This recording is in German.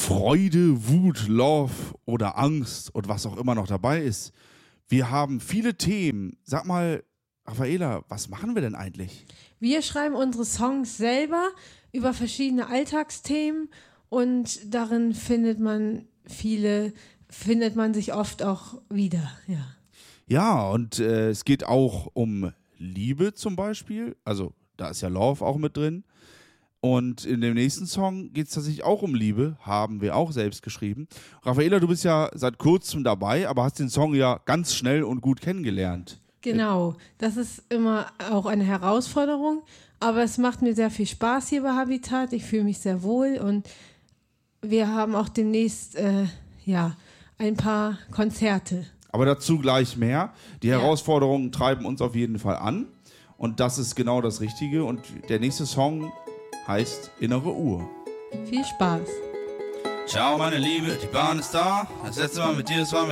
Freude, Wut, Love oder Angst und was auch immer noch dabei ist. Wir haben viele Themen. Sag mal, Raffaela, was machen wir denn eigentlich? Wir schreiben unsere Songs selber über verschiedene Alltagsthemen und darin findet man sich oft auch wieder, ja. Ja, und es geht auch um Liebe zum Beispiel. Also da ist ja Love auch mit drin. Und in dem nächsten Song geht es tatsächlich auch um Liebe, haben wir auch selbst geschrieben. Raffaela, du bist ja seit kurzem dabei, aber hast den Song ja ganz schnell und gut kennengelernt. Genau, das ist immer auch eine Herausforderung, aber es macht mir sehr viel Spaß hier bei Habitat. Ich fühle mich sehr wohl und wir haben auch demnächst ein paar Konzerte. Aber dazu gleich mehr. Die Herausforderungen treiben uns auf jeden Fall an und das ist genau das Richtige. Und der nächste Song heißt Innere Uhr. Viel Spaß. Ciao meine Liebe, die Bahn ist da. Das letzte Mal mit dir, das war mir